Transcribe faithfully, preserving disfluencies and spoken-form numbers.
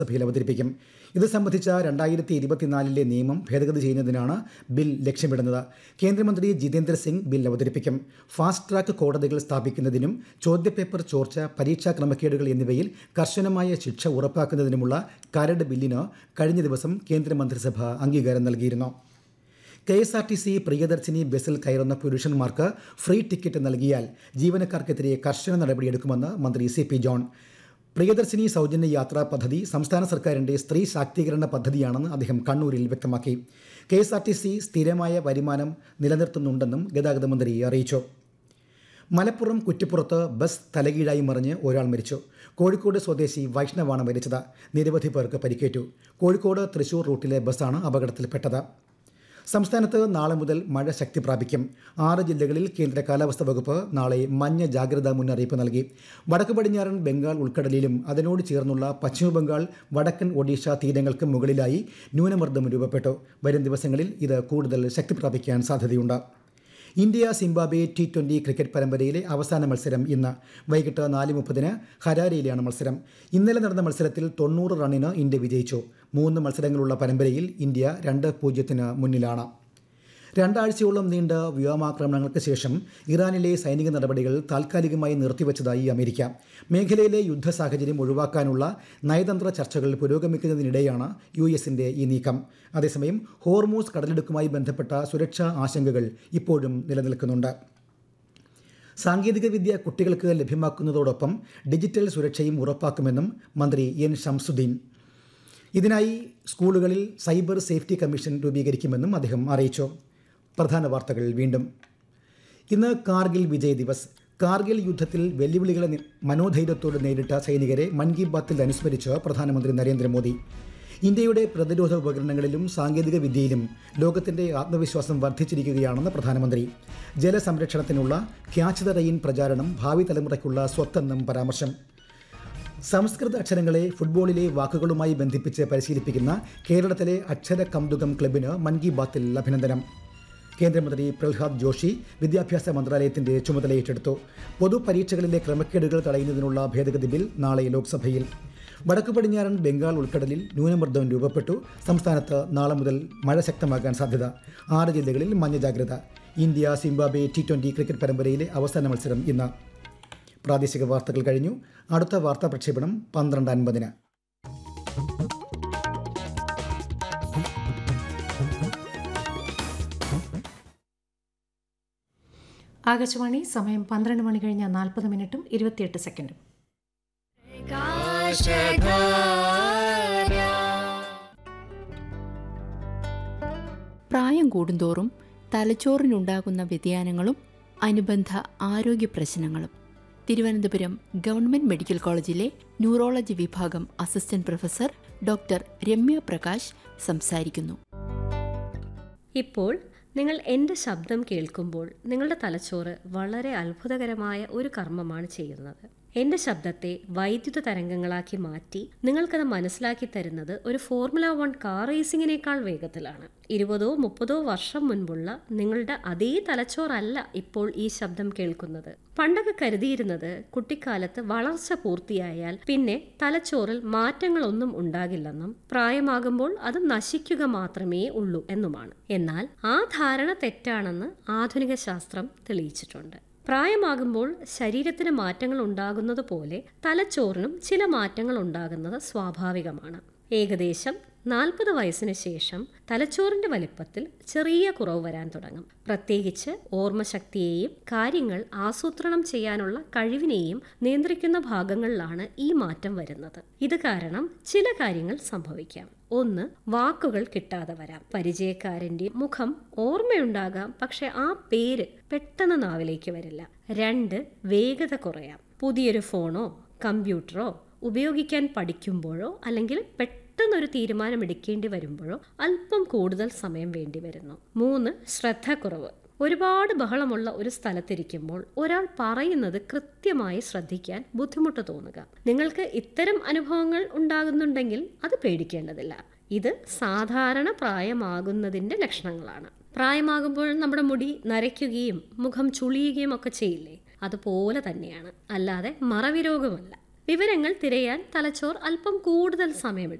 സഭയിൽ അവതരിപ്പിക്കും. ഇത് സംബന്ധിച്ച രണ്ടായിരത്തി ഇരുപത്തിനാലിലെ നിയമം ഭേദഗതി ചെയ്യുന്നതിനാണ് ബിൽ ലക്ഷ്യമിടുന്നത്. കേന്ദ്രമന്ത്രി ജിതേന്ദ്ര സിംഗ് ബിൽ അവതരിപ്പിക്കും. ഫാസ്റ്റ് ട്രാക്ക് കോടതികൾ സ്ഥാപിക്കുന്നതിനും ചോദ്യപേപ്പർ ചോർച്ച, പരീക്ഷാ ക്രമക്കേടുകൾ എന്നിവയിൽ കർശനമായ ശിക്ഷ ഉറപ്പാക്കുന്നതിനുമുള്ള കരട് ബില്ലിന് കഴിഞ്ഞ ദിവസം കേന്ദ്രമന്ത്രിസഭ അംഗീകാരം നൽകിയിരുന്നു. K S R T C Priyadarshini ബസ്സിൽ കയറുന്ന പുരുഷന്മാർക്ക് ഫ്രീ ടിക്കറ്റ് നൽകിയാൽ ജീവനക്കാർക്കെതിരെ കർശന നടപടിയെടുക്കുമെന്ന് മന്ത്രി സി പി ജോൺ. പ്രിയദർശിനി സൗജന്യ യാത്രാ പദ്ധതി സംസ്ഥാന സർക്കാരിൻ്റെ സ്ത്രീ ശാക്തീകരണ പദ്ധതിയാണെന്ന് അദ്ദേഹം കണ്ണൂരിൽ വ്യക്തമാക്കി. K S R T C സ്ഥിരമായ വരുമാനം നിലനിർത്തുന്നുണ്ടെന്നും ഗതാഗത മന്ത്രി അറിയിച്ചു. മലപ്പുറം കുറ്റിപ്പുറത്ത് ബസ് തലകീഴായി മറിഞ്ഞ് ഒരാൾ മരിച്ചു. കോഴിക്കോട് സ്വദേശി വൈഷ്ണവാണ് മരിച്ചത്. നിരവധി പേർക്ക് പരിക്കേറ്റു. കോഴിക്കോട് തൃശൂർ റൂട്ടിലെ ബസ്സാണ് അപകടത്തിൽപ്പെട്ടത്. സംസ്ഥാനത്ത് നാളെ മുതൽ മഴ ശക്തി പ്രാപിക്കും. ആറ് ജില്ലകളിൽ കേന്ദ്ര കാലാവസ്ഥാ വകുപ്പ് നാളെ മഞ്ഞ ജാഗ്രതാ മുന്നറിയിപ്പ് നൽകി. വടക്ക് പടിഞ്ഞാറൻ ബംഗാൾ ഉൾക്കടലിലും അതിനോട് ചേർന്നുള്ള പശ്ചിമബംഗാൾ, വടക്കൻ ഒഡീഷ തീരങ്ങൾക്ക് മുകളിലായി ന്യൂനമർദ്ദം രൂപപ്പെട്ടു. വരും ദിവസങ്ങളിൽ ഇത് കൂടുതൽ ശക്തി പ്രാപിക്കാൻ സാധ്യതയുണ്ട്. India Zimbabwe T twenty cricket പരമ്പരയിലെ അവസാന മത്സരം ഇന്ന് വൈകിട്ട് നാല് മുപ്പതിന് ഹരാരയിലാണ് മത്സരം. ഇന്നലെ നടന്ന മത്സരത്തിൽ തൊണ്ണൂറ് റണ്ണിന് ഇന്ത്യ വിജയിച്ചു. മൂന്ന് മത്സരങ്ങളുള്ള പരമ്പരയിൽ ഇന്ത്യ രണ്ട് പൂജ്യത്തിന് മുന്നിലാണ്. രണ്ടാഴ്ചയോളം നീണ്ട വ്യോമാക്രമണങ്ങൾക്ക് ശേഷം ഇറാനിലെ സൈനിക നടപടികൾ താൽക്കാലികമായി നിർത്തിവച്ചതായി അമേരിക്ക. മേഖലയിലെ യുദ്ധ സാഹചര്യം ഒഴിവാക്കാനുള്ള നയതന്ത്ര ചർച്ചകൾ പുരോഗമിക്കുന്നതിനിടെയാണ് യു എസിൻ്റെ ഈ നീക്കം. അതേസമയം ഹോർമൂസ് കടലിടുക്കുമായി ബന്ധപ്പെട്ട സുരക്ഷാ ആശങ്കകൾ ഇപ്പോഴും നിലനിൽക്കുന്നുണ്ട്. സാങ്കേതികവിദ്യ കുട്ടികൾക്ക് ലഭ്യമാക്കുന്നതോടൊപ്പം ഡിജിറ്റൽ സുരക്ഷയും ഉറപ്പാക്കുമെന്നും മന്ത്രി എൻ ഷംസുദ്ദീൻ. ഇതിനായി സ്കൂളുകളിൽ സൈബർ സേഫ്റ്റി കമ്മീഷൻ രൂപീകരിക്കുമെന്നും അദ്ദേഹം അറിയിച്ചു. പ്രധാന വാർത്തകൾ വീണ്ടും. ഇന്ന് കാർഗിൽ വിജയ് ദിവസ്. കാർഗിൽ യുദ്ധത്തിൽ വെല്ലുവിളികളെ മനോധൈര്യത്തോടെ നേരിട്ട സൈനികരെ മൻ കി ബാത്തിൽ അനുസ്മരിച്ച് പ്രധാനമന്ത്രി നരേന്ദ്രമോദി. ഇന്ത്യയുടെ പ്രതിരോധ ഉപകരണങ്ങളിലും സാങ്കേതിക വിദ്യയിലും ലോകത്തിൻ്റെ ആത്മവിശ്വാസം വർദ്ധിച്ചിരിക്കുകയാണെന്ന് പ്രധാനമന്ത്രി. ജലസംരക്ഷണത്തിനുള്ള ക്യാച്ച് ദ റെയിൻ പ്രചാരണം ഭാവി തലമുറയ്ക്കുള്ള സ്വത്തെന്നും പരാമർശം. സംസ്കൃത അക്ഷരങ്ങളെ ഫുട്ബോളിലെ വാക്കുകളുമായി ബന്ധിപ്പിച്ച് പരിശീലിപ്പിക്കുന്ന കേരളത്തിലെ അക്ഷര കൗതുകം ക്ലബിന് മൻ കി ബാത്തിൽ അഭിനന്ദനം. കേന്ദ്രമന്ത്രി പ്രഹ്ലാദ് ജോഷി വിദ്യാഭ്യാസ മന്ത്രാലയത്തിന്റെ ചുമതല ഏറ്റെടുത്തു. പൊതുപരീക്ഷകളിലെ ക്രമക്കേടുകൾ തടയുന്നതിനുള്ള ഭേദഗതി ബിൽ നാളെ ലോക്സഭയിൽ. വടക്കു പടിഞ്ഞാറൻ ബംഗാൾ ഉൾക്കടലിൽ ന്യൂനമർദ്ദം രൂപപ്പെട്ടു. സംസ്ഥാനത്ത് നാളെ മുതൽ മഴ ശക്തമാകാൻ സാധ്യത. ആറ് ജില്ലകളിൽ മഞ്ഞ ജാഗ്രത. India Zimbabwe T twenty cricket പരമ്പരയിലെ അവസാന മത്സരം ഇന്ന്. പ്രാദേശിക വാർത്തകൾ കഴിഞ്ഞു. അടുത്ത വാർത്താ പ്രക്ഷേപണം പന്ത്രണ്ട് അൻപതിന്. ആകാശവാണി സമയം പന്ത്രണ്ട് മണി കഴിഞ്ഞ നാൽപ്പത് മിനിറ്റും ഇരുപത്തിയെട്ട് സെക്കൻഡും. പ്രായം കൂടുന്തോറും തലച്ചോറിനുണ്ടാകുന്ന വ്യതിയാനങ്ങളും അനുബന്ധ ആരോഗ്യ പ്രശ്നങ്ങളും. തിരുവനന്തപുരം ഗവൺമെന്റ് മെഡിക്കൽ കോളേജിലെ ന്യൂറോളജി വിഭാഗം assistant professor doctor Ramya Prakash സംസാരിക്കുന്നു. ഇപ്പോൾ നിങ്ങൾ എൻ്റെ ശബ്ദം കേൾക്കുമ്പോൾ നിങ്ങളുടെ തലച്ചോറ് വളരെ അത്ഭുതകരമായ ഒരു കർമ്മമാണ് ചെയ്യുന്നത്. എൻ്റെ ശബ്ദത്തെ വൈദ്യുത തരംഗങ്ങളാക്കി മാറ്റി നിങ്ങൾക്കത് മനസ്സിലാക്കി തരുന്നത് ഒരു ഫോർമുല വൺ കാർ റേസിങ്ങിനേക്കാൾ വേഗത്തിലാണ്. ഇരുപതോ മുപ്പതോ വർഷം മുൻപുള്ള നിങ്ങളുടെ അതേ തലച്ചോറല്ല ഇപ്പോൾ ഈ ശബ്ദം കേൾക്കുന്നത്. പണ്ടൊക്കെ കരുതിയിരുന്നത് കുട്ടിക്കാലത്ത് വളർച്ച പൂർത്തിയായാൽ പിന്നെ തലച്ചോറിൽ മാറ്റങ്ങളൊന്നും ഉണ്ടാകില്ലെന്നും പ്രായമാകുമ്പോൾ അത് നശിക്കുക മാത്രമേ ഉള്ളൂ എന്നുമാണ്. എന്നാൽ ആ ധാരണ തെറ്റാണെന്ന് ആധുനിക ശാസ്ത്രം തെളിയിച്ചിട്ടുണ്ട്. പ്രായമാകുമ്പോൾ ശരീരത്തിന് മാറ്റങ്ങൾ ഉണ്ടാകുന്നത് പോലെ തലച്ചോറിനും ചില മാറ്റങ്ങൾ ഉണ്ടാകുന്നത് സ്വാഭാവികമാണ്. ഏകദേശം നാൽപ്പത് വയസ്സിന് ശേഷം തലച്ചോറിന്റെ വലിപ്പത്തിൽ ചെറിയ കുറവ് വരാൻ തുടങ്ങും. പ്രത്യേകിച്ച് ഓർമ്മശക്തിയെയും കാര്യങ്ങൾ ആസൂത്രണം ചെയ്യാനുള്ള കഴിവിനെയും നിയന്ത്രിക്കുന്ന ഭാഗങ്ങളിലാണ് ഈ മാറ്റം വരുന്നത്. ഇത് കാരണം ചില കാര്യങ്ങൾ സംഭവിക്കാം. ഒന്ന്, വാക്കുകൾ കിട്ടാതെ വരാം. പരിചയക്കാരൻ്റെ മുഖം ഓർമ്മയുണ്ടാകാം, പക്ഷെ ആ പേര് പെട്ടെന്ന് നാവിലേക്ക് വരില്ല. രണ്ട്, വേഗത കുറയാം. പുതിയൊരു ഫോണോ കമ്പ്യൂട്ടറോ ഉപയോഗിക്കാൻ പഠിക്കുമ്പോഴോ അല്ലെങ്കിൽ പെട്ടെന്നൊരു തീരുമാനം എടുക്കേണ്ടി വരുമ്പോഴോ അല്പം കൂടുതൽ സമയം വേണ്ടി വരുന്നു. മൂന്ന്, ശ്രദ്ധക്കുറവ്. ഒരുപാട് ബഹളമുള്ള ഒരു സ്ഥലത്തിരിക്കുമ്പോൾ ഒരാൾ പറയുന്നത് കൃത്യമായി ശ്രദ്ധിക്കാൻ ബുദ്ധിമുട്ട് തോന്നുക. നിങ്ങൾക്ക് ഇത്തരം അനുഭവങ്ങൾ ഉണ്ടാകുന്നുണ്ടെങ്കിൽ അത് പേടിക്കേണ്ടതില്ല. ഇത് സാധാരണ പ്രായമാകുന്നതിൻ്റെ ലക്ഷണങ്ങളാണ്. പ്രായമാകുമ്പോൾ നമ്മുടെ മുടി നരയ്ക്കുകയും മുഖം ചുളിയുകയും ഒക്കെ ചെയ്യില്ലേ, അതുപോലെ തന്നെയാണ്, അല്ലാതെ മറവി രോഗമല്ല. വിവരങ്ങൾ തിരയാൻ തലച്ചോർ അല്പം കൂടുതൽ സമയമെടുക്കും.